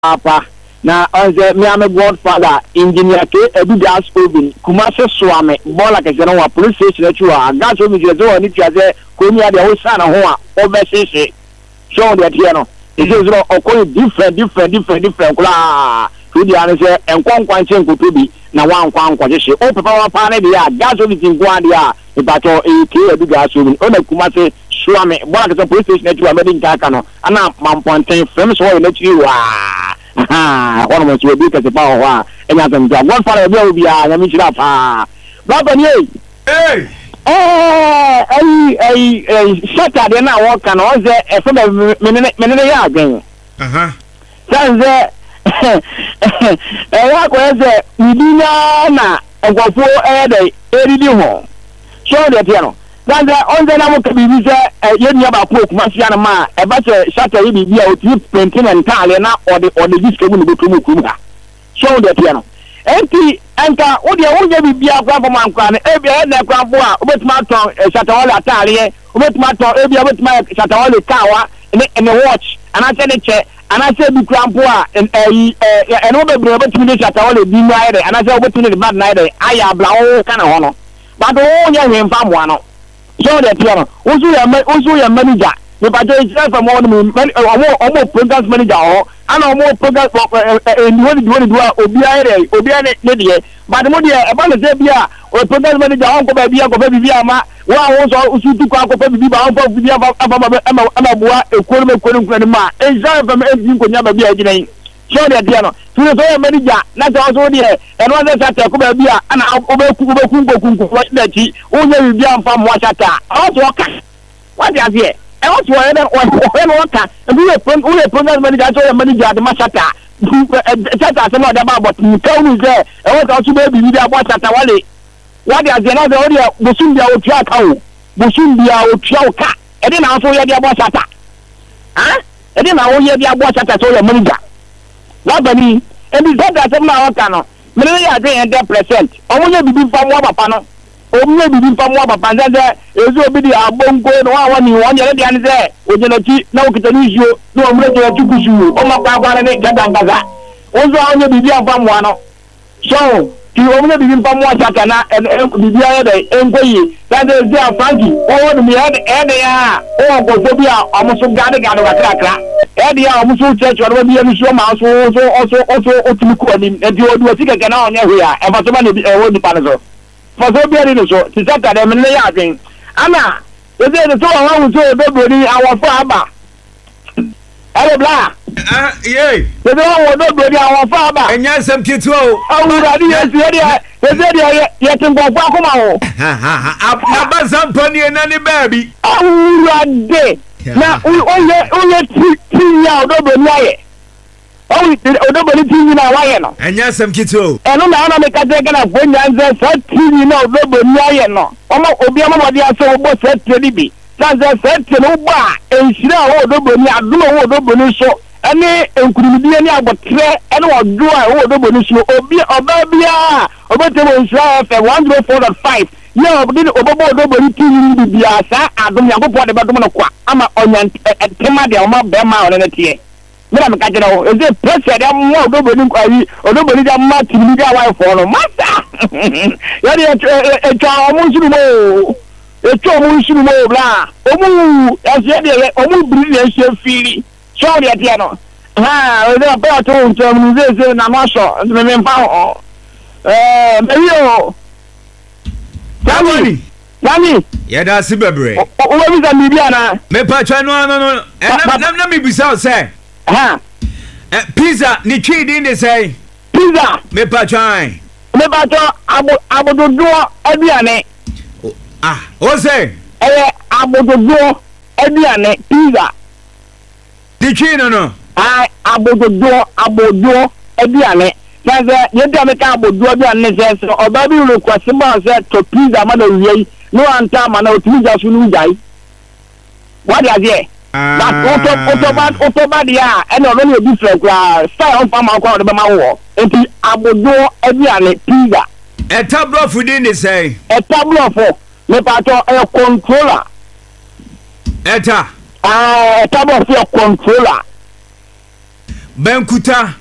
papa na onze me am godfather engineer K Edugas Obin Kumase Swame bola ke no wa police station achu a gas obi je zo ni tia se ko ni ade ho sa na ho a obesese so de tie no e je zo okoi different kula so di ane se enkonkwan che nkotobi na wa nkwankwa je o papa wa pa ne de ya gas obi tin kwa de a e ba to e K Edugas Obin o na Kumase Swame bola ke police station achu a medin ka no ana mamponten frem so na chi wa one of the big power, and I can go one for a will be a Michel. Baba, hey, shut up, and I walk and all the from a minute again. Sounds there. What was it? Medina and go for a day, 80 home. Show the piano. Then on the number to be used about Pope Masiana, a better shutter will be out with painting and Talena or the disco will be Kumukuma. Show the piano. Empty anchor, would you only be a grandman crown, every head that grandboy, with my tongue, a Shataola Talia, with my tongue, with my Shataola tower, and a watch, and I said a chair, and I said the grandboy, and an over to the Shataola, be night, and I said, what to the bad night, I have blow kind of honor. But all young and from one. So that piano. Also your manager. The budget is from one more programs manager and more programs in what do Obiane Lydia. But the money about the Zebia or programs manager Uncle Baby Uncle Baby Yama, one also to call for Baby Ababua, a Kurma, and Zara from everything could never be again. So that piano. To the manager, not also there, and one that's at Kubabia, and I'll Kungo, what that she only be on from Washata. Also, what is here? I also want and we are program manager, manager at the Mashata. That's not about what you tell me there. I want also maybe we are Washata Wally. What is the other area? Busumbia or Chaka, Busumbia or Chaka, and then also you are Washata. Huh? And then I will hear the Washata to your manager. Nobody, and he said that now, Cano. Many are doing 100%. Only be from Wabapano. Only be from Wabapana. Is will be a bone going on you want your day there. With the no Kitanishu, no regular Tukushu, or my papa and Katangaza. Also, only be from one. So, you only be from Wasakana and the other employee. That is their Frankie. Oh, the area. Oh, Bosobia, almost got a gather. Eddie almost church or be a show mouse also to call him and you do a ticket can on here and for somebody be a word panel. For so be a so to set that them in the yard. Anna, the day the two around so nobody our father. Hello, blah. Yea, the door nobody our father. And yes, some kids. Oh, yes, yet in Bobacoma. Abba, some pony and any baby. Oh, day. Now, only 3 years over the only nobody TV now. And yes, some kids. And on the make a second of when you 13 over the Obiama, they are so much said to be. That's said to no bar, and she now over me. I do know over so any including about tray and what do I over the show? Obia, over the 104.5. Yeah, but nobody TV be a sa. I don't know what about the Monoqua. I'm on a tema de Oma Bema on a tea. Madame Catano, is it pressure? I'm more nobody or nobody that much to be a wife for no master. A child almost more blah. Oh, as yet, almost brilliant feeling. Sorry, at piano. Ah, they're about to tell me this and I'm also remember. Mario. Sammy. Yeah, that's a baby. What is a Mediana? Me patcha no. And let me be so say. Pizza, ni cheat in the say. Pizza, me patcha. Me patcha, abo do Ediane. Ah, what say? Abo do Ediane, pizza. The cheat no. Abo do Ediane. You don't make a good do or baby request said to please a mother. No time and out to just who die. What is it? That automadia and already a different style from our corner of the mouth. And I would do every pizza. A tableau within the say. A tableau for a controller. A tableau for a controller. Bankuta